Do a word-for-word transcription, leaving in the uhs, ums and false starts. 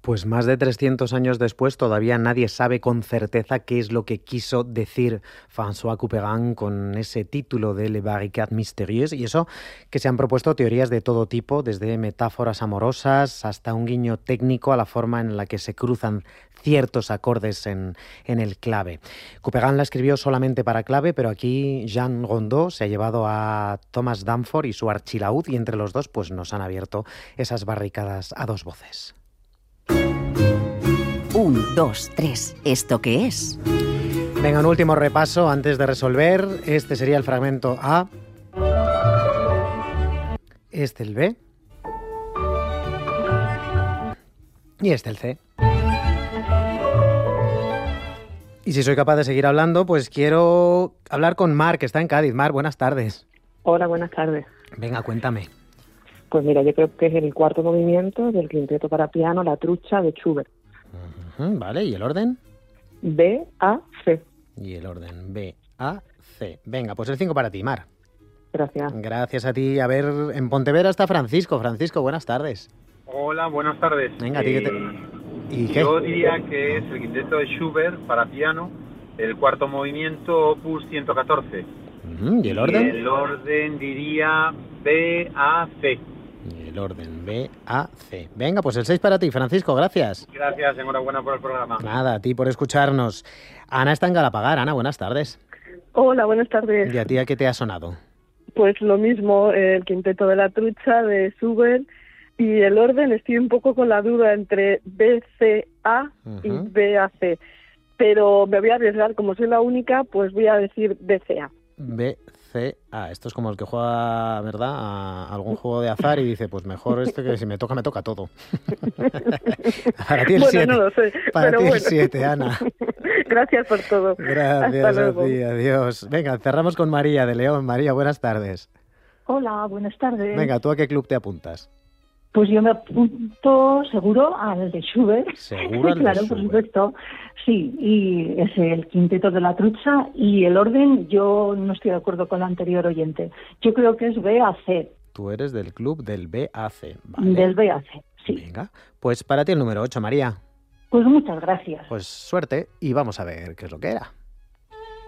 Pues más de trescientos años después todavía nadie sabe con certeza qué es lo que quiso decir François Couperin con ese título de Les Barricades Mystérieuses, y eso que se han propuesto teorías de todo tipo, desde metáforas amorosas hasta un guiño técnico a la forma en la que se cruzan ciertos acordes en, en el clave. Couperin la escribió solamente para clave, pero aquí Jean Rondeau se ha llevado a Thomas Danforth y su archilaúd, y entre los dos pues nos han abierto esas barricadas a dos voces. Un, dos, tres. ¿Esto qué es? Venga, un último repaso antes de resolver. Este sería el fragmento A. Este el B. Y este el C. Y si soy capaz de seguir hablando, pues quiero hablar con Mar, que está en Cádiz. Mar, buenas tardes. Hola, buenas tardes. Venga, cuéntame. Pues mira, yo creo que es el cuarto movimiento del quinteto para piano La Trucha de Schubert. Uh-huh, vale, ¿y el orden? B, A, C. Y el orden B, A, C. Venga, pues el cinco para ti, Mar. Gracias. Gracias a ti. A ver, en Pontevedra está Francisco. Francisco, buenas tardes. Hola, buenas tardes. Venga, ¿a ti eh, qué te... ¿Y qué? Yo diría que es el quinteto de Schubert para piano, el cuarto movimiento, opus ciento catorce. Uh-huh, ¿y el orden? Y el orden diría B, A, C. Y el orden B, A, C. Venga, pues el seis para ti, Francisco, gracias. Gracias, enhorabuena por el programa. Nada, a ti por escucharnos. Ana está en Galapagar. Ana, buenas tardes. Hola, buenas tardes. ¿Y a ti a qué te ha sonado? Pues lo mismo, el quinteto de La Trucha de Schubert, y el orden estoy un poco con la duda entre B, C, A uh-huh. y B, A, C. Pero me voy a arriesgar, como soy la única, pues voy a decir B, C, A. B, C, A. Esto es como el que juega, ¿verdad?, a algún juego de azar y dice, pues mejor este, que si me toca, me toca todo. Para ti el siete. Bueno, no lo sé, Para pero ti bueno. el siete, Ana. Gracias por todo. Gracias Hasta a luego. ti, adiós. Venga, cerramos con María de León. María, buenas tardes. Hola, buenas tardes. Venga, ¿tú a qué club te apuntas? Pues yo me apunto seguro al de Schubert. Seguro al de Claro, Schubert. por supuesto. Sí, y es el quinteto de La Trucha, y el orden yo no estoy de acuerdo con el anterior oyente. Yo creo que es B A C. Tú eres del club del B A C, ¿vale? Del B A C, sí. Venga, pues para ti el número ocho, María. Pues muchas gracias. Pues suerte y vamos a ver qué es lo que era.